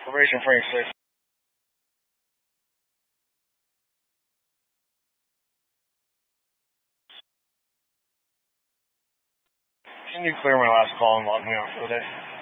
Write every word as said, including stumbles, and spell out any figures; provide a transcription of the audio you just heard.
Celebration Frank six. Can you clear my last call and log me out for the day?